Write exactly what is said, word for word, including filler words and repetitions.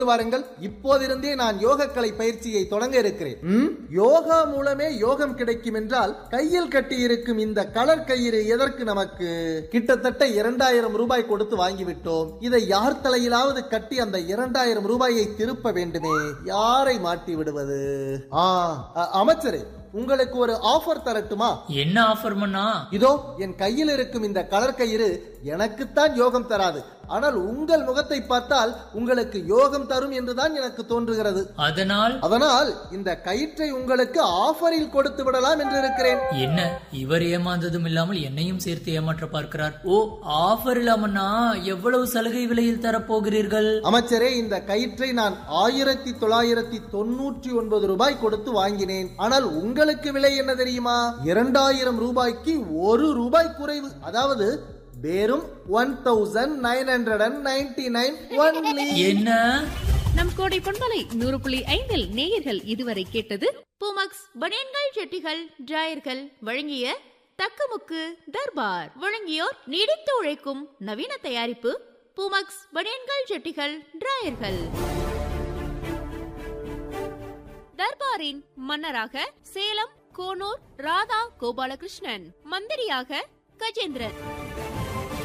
வாருங்கள். இப்போதிருந்தே நான் யோகக்கலை பயிற்சியை தொடங்க இருக்கிறேன். யோகா மூலமே யோகம் கிடைக்கும் என்றால் கையில் கட்டி இருக்கும் இந்த கலர் கயிறு எதற்கு நமக்கு? கிட்டத்தட்ட இரண்டாயிரம் ரூபாய் கொடுத்து வாங்கிவிட்டோம். இதை யார் தலையிலாவது கட்டி அந்த இரண்டாயிரம் ரூபாயை திருப்ப வேண்டுமே. யாரை மாட்டி விடுவது? ஆ அமைச்சரே, உங்களுக்கு ஒரு ஆஃபர் தரட்டுமா? என்ன ஆஃபர் மன்னா? இதோ என் கையில் இருக்கும் இந்த கலர் கயிறு எனக்குத்தான் யோகம் தராது, ஆனால் உங்கள் முகத்தை பார்த்தால் உங்களுக்கு யோகம் தரும் என்றுதான் எனக்கு தோன்றுகிறது. அதனால் அதனால் இந்த கயிற்றை உங்களுக்கு ஆஃபரில் கொடுத்து விடலாம் என்று இருக்கிறேன். என்ன, இவர் ஏமாந்ததும் இல்லாமல் என்னையும் சேர்த்து ஏமாற்ற பார்க்கிறார். ஓ, ஆஃபர் இல்லாமண்ணா எவ்வளவு சலுகை விலையில் தரப்போகிறீர்கள்? அமைச்சரே, இந்த கயிற்றை நான் ஆயிரத்தி தொள்ளாயிரத்தி தொன்னூற்றி ஒன்பது ரூபாய் கொடுத்து வாங்கினேன். ஆனால் உங்களுக்கு விலை என்ன தெரியுமா? இரண்டாயிரம் ரூபாய்க்கு ஒரு ரூபாய் குறைவு. அதாவது வெறும் one thousand nine hundred and ninety nine only. என்ன? நம் கோடை பொன்மலை நூறு புள்ளி ஐந்தில் நேயர்கள் இதுவரை கேட்டது பூமக்ஸ் பனியன்கள் செட்டிகள் டிராயர்கள் வழங்கிய தக்கமுக்கு தர்பார். வழங்கியோர் நீடித்து உழைக்கும் நவீன தயாரிப்பு பூமக்ஸ் பனியன்கள் செட்டிகள் டிராயர்கள். தர்பாரின் மன்னராக சேலம் கோனூர் ராதா கோபாலகிருஷ்ணன், மந்திரியாக கஜேந்திரன்.